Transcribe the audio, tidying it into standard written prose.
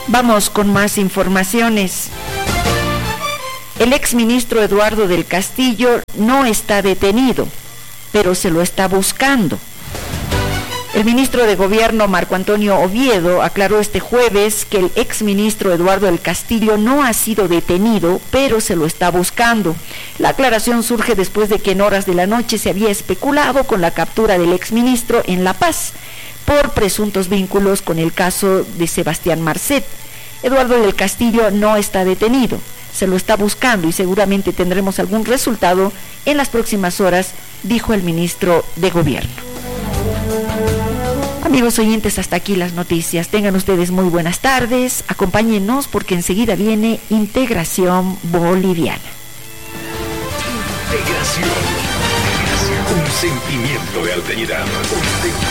Vamos con más informaciones. El exministro Eduardo del Castillo no está detenido, pero se lo está buscando. El ministro de Gobierno, Marco Antonio Oviedo, aclaró este jueves que el exministro Eduardo del Castillo no ha sido detenido, pero se lo está buscando. La aclaración surge después de que en horas de la noche se había especulado con la captura del exministro en La Paz por presuntos vínculos con el caso de Sebastián Marcet. Eduardo del Castillo no está detenido, se lo está buscando y seguramente tendremos algún resultado en las próximas horas, dijo el ministro de Gobierno. Amigos oyentes, hasta aquí las noticias. Tengan ustedes muy buenas tardes. Acompáñenos porque enseguida viene Integración Boliviana. Integración. Un sentimiento de alteridad.